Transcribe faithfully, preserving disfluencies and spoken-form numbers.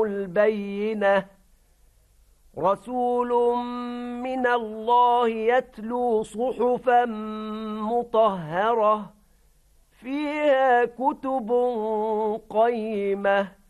البينة رسول من الله يتلو صحفا مطهرة فيها كتب قيمة